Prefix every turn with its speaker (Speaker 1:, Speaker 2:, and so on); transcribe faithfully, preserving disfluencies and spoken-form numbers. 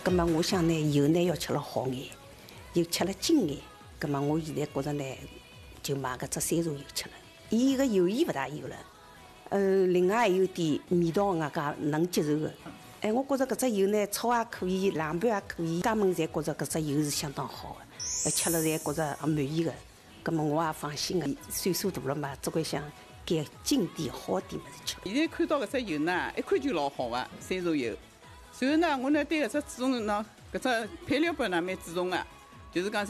Speaker 1: 葛么我想呢，油呢要吃了好眼，又吃了精眼。葛么我现在觉着呢，就买搿只山茶油吃了。伊个油盐勿大有了，呃，另外还有点味道，我家能接受的。哎，我觉着搿只油呢，炒也可以，凉拌也可以，家门侪觉着搿只油是相当好的，吃了侪觉着满意的。葛么我也放心的，岁数大了嘛，只会想改进点好点物事吃。
Speaker 2: 现在看到搿只油呢，一看就老好啊，山茶油。随后呢，我呢对搿只注重呢，搿只配料表呢蛮注重的，就是讲